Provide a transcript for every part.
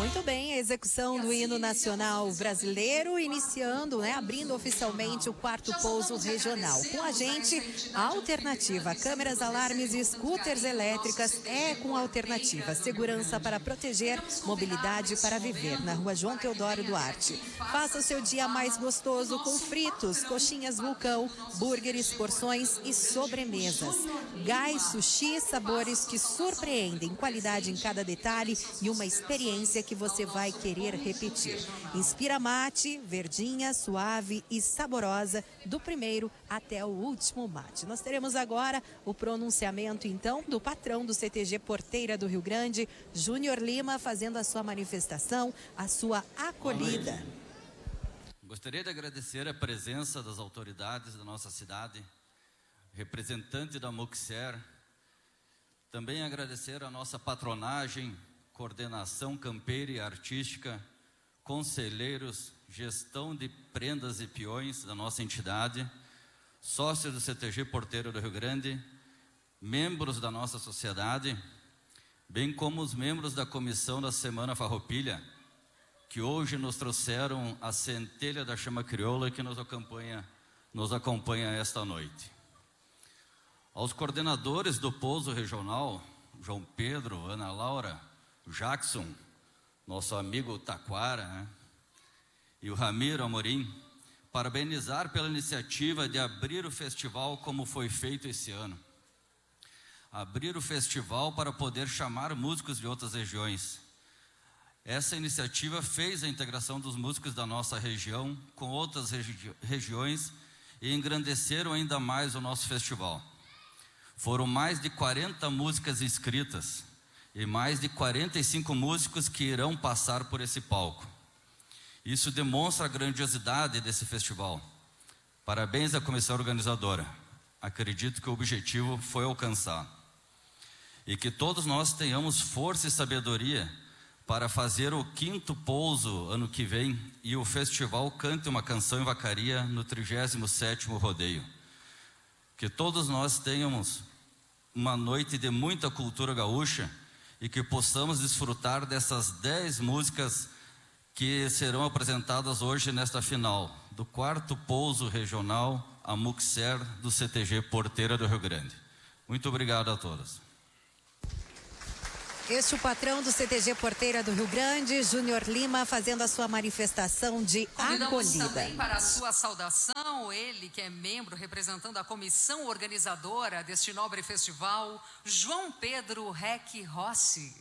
Muito bem, a execução do hino nacional brasileiro, iniciando, abrindo oficialmente o quarto pouso regional. Com a gente, a alternativa, câmeras, alarmes e scooters elétricas é com a alternativa. Segurança para proteger, mobilidade para viver, na rua João Teodoro Duarte. Faça o seu dia mais gostoso com fritos, coxinhas vulcão, burgers, porções e sobremesas. Gás, sushi, sabores que surpreendem, qualidade em cada detalhe e uma experiência que você vai querer repetir. Inspira mate, verdinha, suave e saborosa, do primeiro até o último mate. Nós teremos agora o pronunciamento, então, do patrão do CTG Porteira do Rio Grande, Júnior Lima, fazendo a sua manifestação, a sua acolhida. Gostaria de agradecer a presença das autoridades da nossa cidade, representante da Muxer, também agradecer a nossa patronagem, coordenação campeira e artística, conselheiros, gestão de prendas e peões da nossa entidade, sócios do CTG Porteira do Rio Grande, membros da nossa sociedade, bem como os membros da comissão da Semana Farroupilha, que hoje nos trouxeram a centelha da chama crioula que nos acompanha esta noite. Aos coordenadores do pouso regional, João Pedro, Ana Laura, Jackson, nosso amigo Taquara, e o Ramiro Amorim, parabenizar pela iniciativa de abrir o festival como foi feito esse ano. Abrir o festival para poder chamar músicos de outras regiões. Essa iniciativa fez a integração dos músicos da nossa região com outras regiões e engrandeceram ainda mais o nosso festival. Foram mais de 40 músicas inscritas e mais de 45 músicos que irão passar por esse palco. Isso demonstra a grandiosidade desse festival. Parabéns à comissão organizadora. Acredito que o objetivo foi alcançado. E que todos nós tenhamos força e sabedoria para fazer o 5º pouso ano que vem e o festival Cante uma Canção em Vacaria no 37º rodeio. Que todos nós tenhamos uma noite de muita cultura gaúcha e que possamos desfrutar dessas 10 músicas que serão apresentadas hoje nesta final do 4º pouso regional, a Muxer do CTG Porteira do Rio Grande. Muito obrigado a todos. Este é o patrão do CTG Porteira do Rio Grande, Júnior Lima, fazendo a sua manifestação de acolhida. Também para a sua saudação, ele que é membro representando a comissão organizadora deste nobre festival, João Pedro Rec Rossi.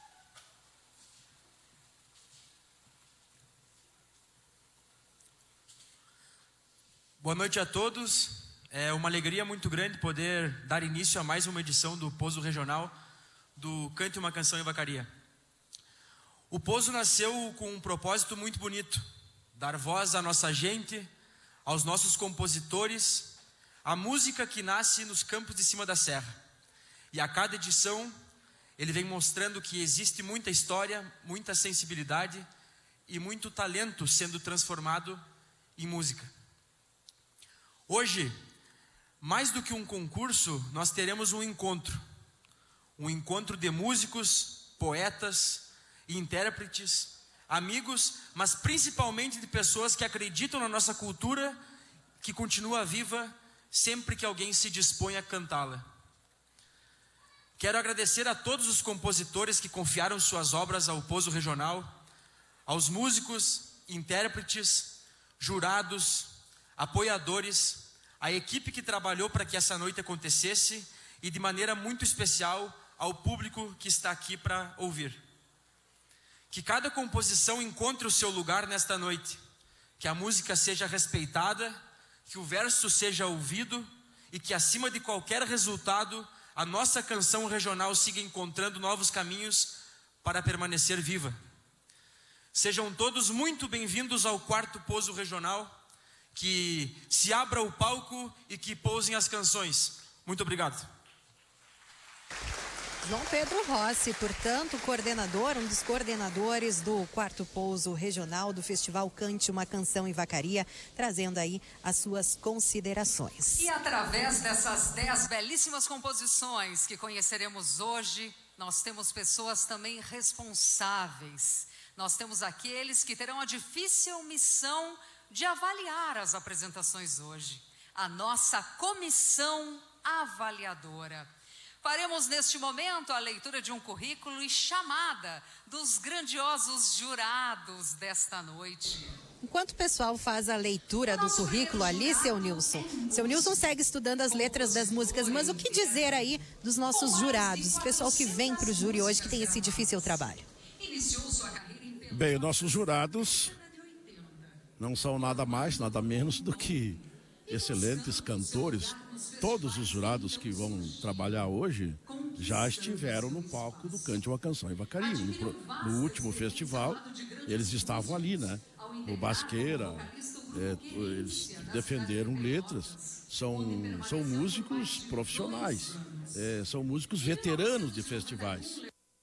Boa noite a todos. É uma alegria muito grande poder dar início a mais uma edição do Pouso Regional do Cante uma Canção em Vacaria. O Pouso nasceu com um propósito muito bonito: dar voz à nossa gente, aos nossos compositores, à música que nasce nos campos de cima da serra. E a cada edição ele vem mostrando que existe muita história, muita sensibilidade e muito talento sendo transformado em música. Hoje, mais do que um concurso, nós teremos um encontro de músicos, poetas, intérpretes, amigos, mas principalmente de pessoas que acreditam na nossa cultura, que continua viva sempre que alguém se dispõe a cantá-la. Quero agradecer a todos os compositores que confiaram suas obras ao Pouso Regional, aos músicos, intérpretes, jurados, apoiadores, a equipe que trabalhou para que essa noite acontecesse e de maneira muito especial ao público que está aqui para ouvir. Que cada composição encontre o seu lugar nesta noite, que a música seja respeitada, que o verso seja ouvido e que acima de qualquer resultado a nossa canção regional siga encontrando novos caminhos para permanecer viva. Sejam todos muito bem-vindos ao 4º pouso regional, que se abra o palco e que pousem as canções. Muito obrigado. João Pedro Rossi, portanto, coordenador, um dos coordenadores do 4º pouso regional do Festival Cante uma Canção em Vacaria, trazendo aí as suas considerações. E através dessas 10 belíssimas composições que conheceremos hoje, nós temos pessoas também responsáveis Nós temos aqueles que terão a difícil missão de avaliar as apresentações hoje. A nossa comissão avaliadora. Faremos neste momento a leitura de um currículo e chamada dos grandiosos jurados desta noite. Enquanto o pessoal faz a leitura do currículo ali, seu Nilson segue estudando as letras das músicas, mas o que dizer aí dos nossos jurados, pessoal que vem para o júri hoje, que tem esse difícil trabalho? Bem, nossos jurados não são nada mais, nada menos do que excelentes cantores. Todos os jurados que vão trabalhar hoje já estiveram no palco do Cante uma Canção em Vacaria. No último festival, eles estavam ali, né? O Basqueira, eles defenderam letras, são músicos profissionais, são músicos veteranos de festivais.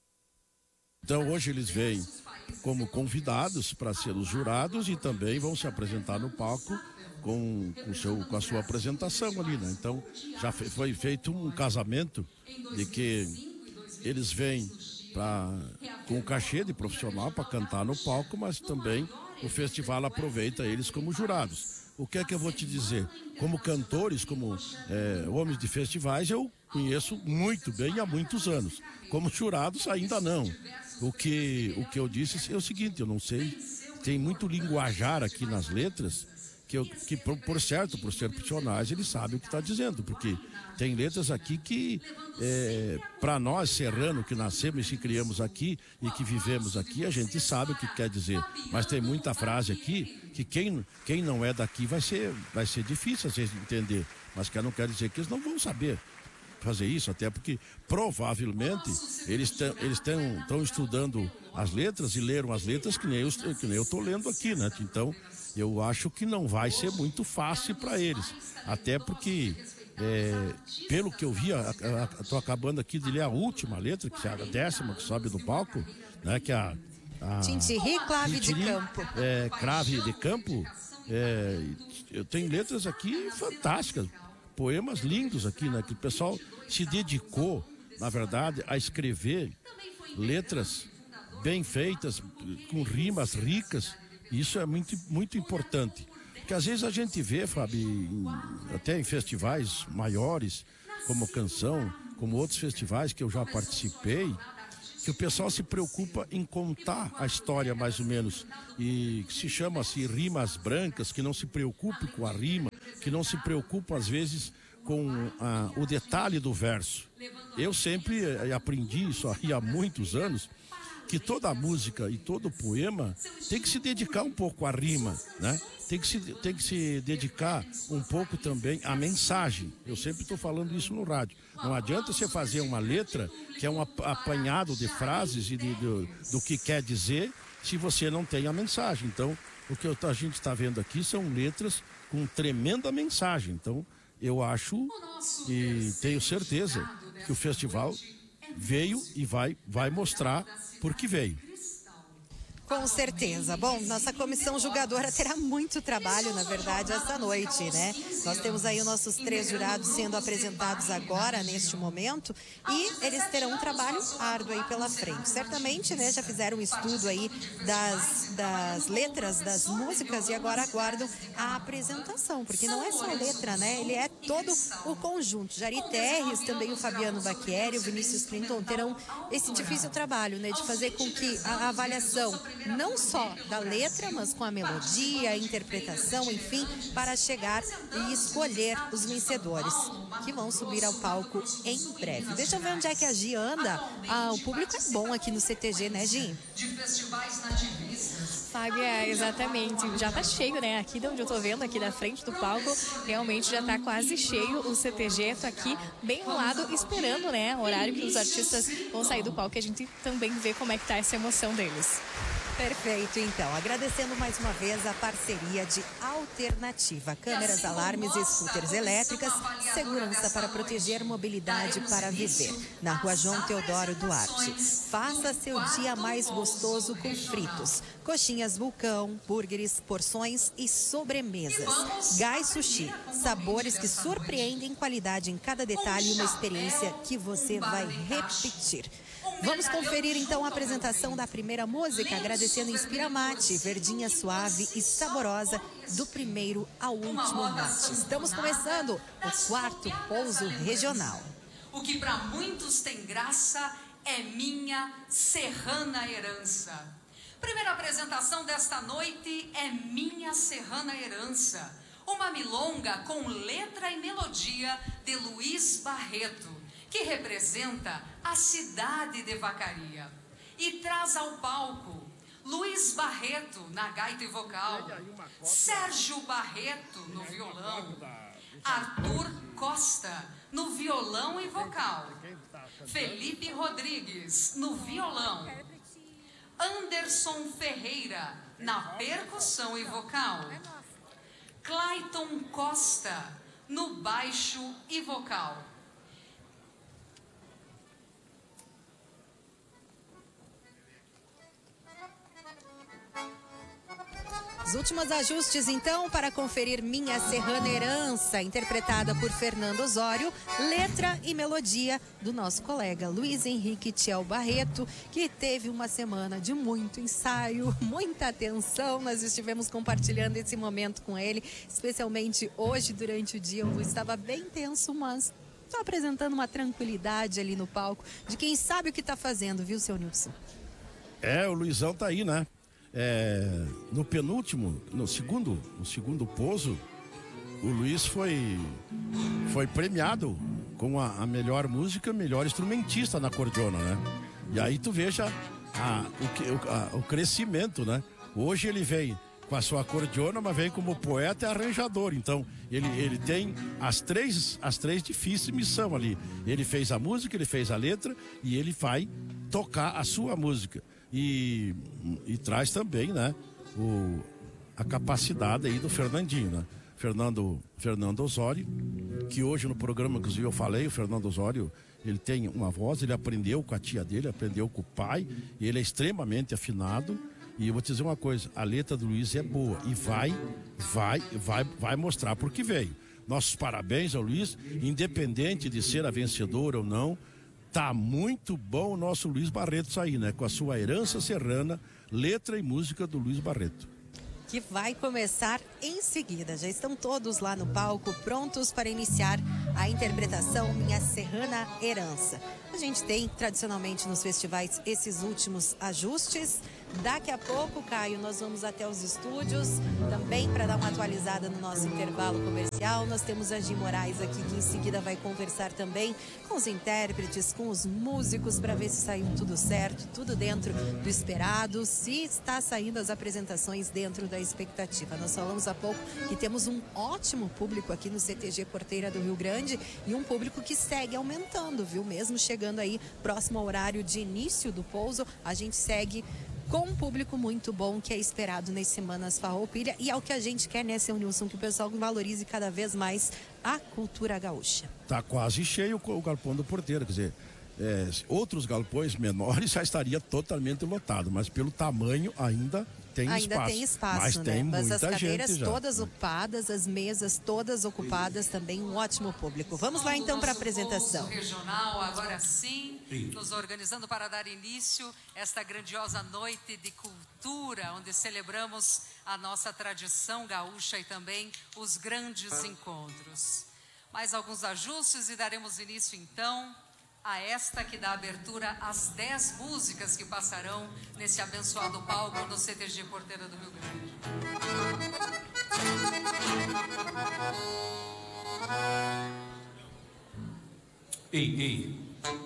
Então hoje eles vêm como convidados para ser os jurados e também vão se apresentar no palco com a sua apresentação ali, né? Então já foi feito um casamento de que eles vêm com o cachê de profissional para cantar no palco, mas também o festival aproveita eles como jurados. O que é que eu vou te dizer? Como cantores, como homens de festivais, eu conheço muito bem há muitos anos. Como jurados, ainda não. O que eu disse é o seguinte, eu não sei, tem muito linguajar aqui nas letras, que por certo, por ser profissionais, eles sabem o que está dizendo, porque tem letras aqui que, para nós, serrano, que nascemos e que criamos aqui e que vivemos aqui, a gente sabe o que quer dizer. Mas tem muita frase aqui que quem não é daqui vai ser difícil às vezes de entender, mas que não quer dizer que eles não vão saber fazer isso, até porque provavelmente eles estão estudando as letras e leram as letras que nem eu estou lendo aqui, né? Então eu acho que não vai ser muito fácil para eles, até porque pelo que eu vi, estou acabando aqui de ler a última letra, que é a 10ª que sobe no palco, né? Que é a Tintiri Clave de Campo. Clave de Campo. Eu tenho letras aqui fantásticas, poemas lindos aqui, né? Que o pessoal se dedicou, na verdade, a escrever letras bem feitas, com rimas ricas. Isso é muito, muito importante. Porque às vezes a gente vê, Fábio, até em festivais maiores, como Canção, como outros festivais que eu já participei, que o pessoal se preocupa em contar a história mais ou menos, e que se chama assim rimas brancas, que não se preocupam com a rima, que não se preocupam às vezes com o detalhe do verso. Eu sempre aprendi isso há muitos anos, que toda música e todo poema tem que se dedicar um pouco à rima, né? Tem que se dedicar um pouco também à mensagem. Eu sempre estou falando isso no rádio. Não adianta você fazer uma letra que é um apanhado de frases e do que quer dizer se você não tem a mensagem. Então, o que a gente está vendo aqui são letras com tremenda mensagem. Então, eu acho e tenho certeza que o festival veio e vai mostrar por que veio. Com certeza. Bom, nossa comissão julgadora terá muito trabalho, na verdade, essa noite, né? Nós temos aí os nossos 3 jurados sendo apresentados agora, neste momento, e eles terão um trabalho árduo aí pela frente. Certamente, né, já fizeram um estudo aí das letras, das músicas, e agora aguardam a apresentação, porque não é só a letra, né? Ele é todo o conjunto. Jari Terres, também o Fabiano Bacchieri, o Vinícius Clinton terão esse difícil trabalho, né, de fazer com que a avaliação não só da letra, mas com a melodia, a interpretação, enfim, para chegar e escolher os vencedores, que vão subir ao palco em breve. Deixa eu ver onde é que a Gi anda. O público é bom aqui no CTG, né, Gi? Fábia, exatamente. Já tá cheio, né? Aqui de onde eu tô vendo, aqui da frente do palco, realmente já tá quase cheio o CTG. Tô aqui bem ao lado, esperando, né, o horário que os artistas vão sair do palco, e a gente também vê como é que tá essa emoção deles. Perfeito, então. Agradecendo mais uma vez a parceria de Alternativa. Câmeras, alarmes e scooters elétricas. Segurança para proteger, mobilidade para viver. Na Rua João Teodoro Duarte. Faça seu dia mais gostoso com fritos. Coxinhas Vulcão, burgers, porções e sobremesas. Gai Sushi. Sabores que surpreendem, qualidade em cada detalhe e uma experiência que você vai repetir. Vamos conferir então a apresentação da primeira música, agradecendo Inspira Mate, verdinha suave e saborosa, do primeiro ao último mate. Estamos começando o quarto pouso regional. O que para muitos tem graça é minha serrana herança. Primeira apresentação desta noite é Minha Serrana Herança, uma milonga com letra e melodia de Luiz Barreto, que representa a cidade de Vacaria, e traz ao palco Luiz Barreto na gaita e vocal, Sérgio Barreto no violão, Arthur Costa no violão e vocal, Felipe Rodrigues no violão, Anderson Ferreira na percussão e vocal, Clayton Costa no baixo e vocal. Os últimos ajustes, então, para conferir Minha Serrana Herança, interpretada por Fernando Osório, letra e melodia do nosso colega Luiz Henrique Tiel Barreto, que teve uma semana de muito ensaio, muita atenção. Nós estivemos compartilhando esse momento com ele, especialmente hoje, durante o dia. O Luiz estava bem tenso, mas está apresentando uma tranquilidade ali no palco, de quem sabe o que está fazendo, viu, seu Nilson? O Luizão tá aí, né? No penúltimo, no segundo pouso, o Luiz foi premiado com a melhor música, melhor instrumentista na acordeona, né? E aí tu veja o crescimento, né? Hoje ele vem com a sua acordeona, mas vem como poeta e arranjador. Então ele tem as três difíceis missões ali. Ele fez a música, ele fez a letra e ele vai tocar a sua música. E traz também, né, a capacidade aí do Fernandinho, né? Fernando Osório, que hoje no programa, inclusive eu falei, o Fernando Osório, ele tem uma voz, ele aprendeu com a tia dele, aprendeu com o pai, e ele é extremamente afinado. E eu vou te dizer uma coisa, a letra do Luiz é boa e vai mostrar por que veio. Nossos parabéns ao Luiz, independente de ser a vencedora ou não. Tá muito bom o nosso Luiz Barreto sair, né? Com a sua herança serrana, letra e música do Luiz Barreto. Que vai começar em seguida. Já estão todos lá no palco, prontos para iniciar a interpretação Minha Serrana Herança. A gente tem, tradicionalmente, nos festivais, esses últimos ajustes. Daqui a pouco, Caio, nós vamos até os estúdios, também para dar uma atualizada no nosso intervalo comercial. Nós temos a Gi Moraes aqui, que em seguida vai conversar também com os intérpretes, com os músicos, para ver se saiu tudo certo, tudo dentro do esperado, se está saindo as apresentações dentro da expectativa. Nós falamos há pouco que temos um ótimo público aqui no CTG Porteira do Rio Grande e um público que segue aumentando, viu? Mesmo chegando aí próximo ao horário de início do pouso, a gente segue com um público muito bom que é esperado nas Semanas Farroupilha, e é o que a gente quer, né, seu Nilson, que o pessoal valorize cada vez mais a cultura gaúcha. Tá quase cheio o galpão do Porteira, quer dizer, outros galpões menores já estaria totalmente lotado, mas pelo tamanho ainda tem espaço. Mas né? Tem muita as cadeiras gente todas já ocupadas, as mesas todas ocupadas, também um ótimo público. Vamos lá então para a apresentação. Regional, agora sim, nos organizando para dar início a esta grandiosa noite de cultura, onde celebramos a nossa tradição gaúcha e também os grandes encontros. Mais alguns ajustes e daremos início então a esta que dá abertura às 10 músicas que passarão nesse abençoado palco no CTG Porteira do Rio Grande. Ei.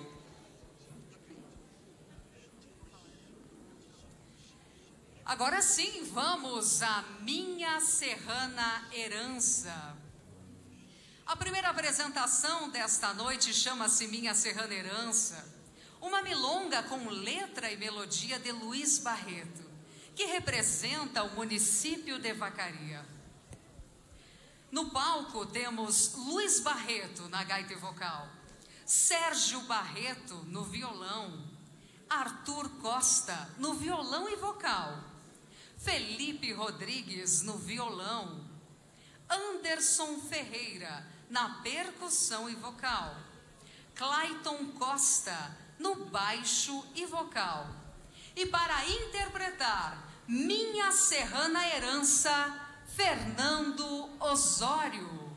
Agora sim, vamos à Minha Serrana Herança. A primeira apresentação desta noite chama-se Minha Serrana Herança, uma milonga com letra e melodia de Luiz Barreto, que representa o município de Vacaria. No palco temos Luiz Barreto na gaita e vocal, Sérgio Barreto no violão, Arthur Costa no violão e vocal, Felipe Rodrigues no violão, Anderson Ferreira na percussão e vocal, Clayton Costa no baixo e vocal. E para interpretar Minha Serrana Herança, Fernando Osório.